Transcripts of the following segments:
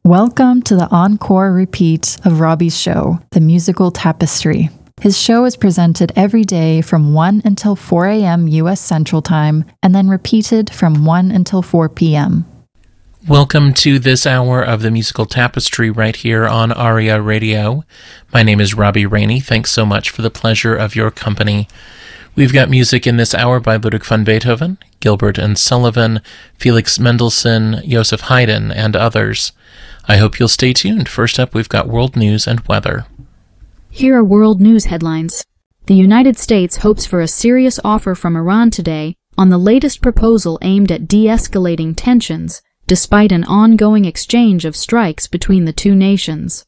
Welcome to the encore repeat of Robbie's show, The Musical Tapestry. His show is presented every day from 1 until 4 a.m. U.S. Central Time, and then repeated from 1 until 4 p.m. Welcome to this hour of The Musical Tapestry right here on ARIA Radio. My name is Robbie Rainey. Thanks so much for the pleasure of your company. We've got music in this hour by Ludwig van Beethoven, Gilbert and Sullivan, Felix Mendelssohn, Joseph Haydn, and others. I hope you'll stay tuned. First up, we've got world news and weather. Here are world news headlines. The United States hopes for a serious offer from Iran today on the latest proposal aimed at de-escalating tensions, despite an ongoing exchange of strikes between the two nations.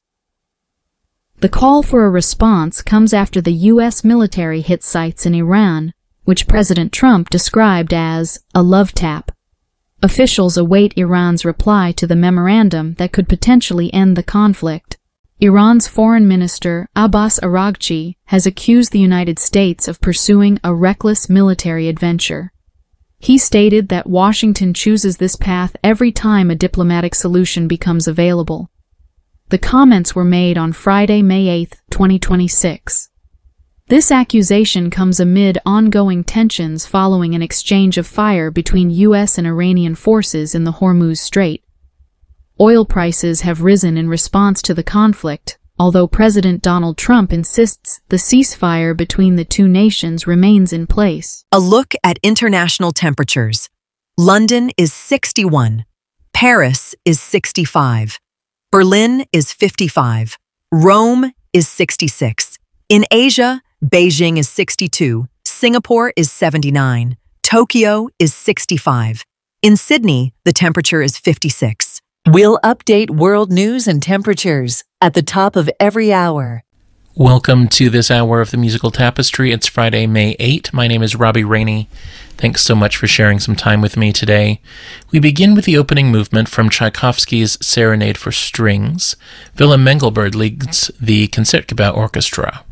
The call for a response comes after the U.S. military hit sites in Iran, which President Trump described as a love tap. Officials await Iran's reply to the memorandum that could potentially end the conflict. Iran's Foreign Minister Abbas Araghchi has accused the United States of pursuing a reckless military adventure. He stated that Washington chooses this path every time a diplomatic solution becomes available. The comments were made on Friday, May 8, 2026. This accusation comes amid ongoing tensions following an exchange of fire between U.S. and Iranian forces in the Hormuz Strait. Oil prices have risen in response to the conflict, although President Donald Trump insists the ceasefire between the two nations remains in place. A look at international temperatures. London is 61. Paris is 65. Berlin is 55. Rome is 66. In Asia, Beijing is 62. Singapore is 79. Tokyo is 65. In Sydney, the temperature is 56. We'll update world news and temperatures at the top of every hour. Welcome to this hour of The Musical Tapestry. It's Friday, May 8. My name is Robbie Rainey. Thanks so much for sharing some time with me today. We begin with the opening movement from Tchaikovsky's Serenade for Strings. Willem Mengelberg leads the Concertgebouw Orchestra.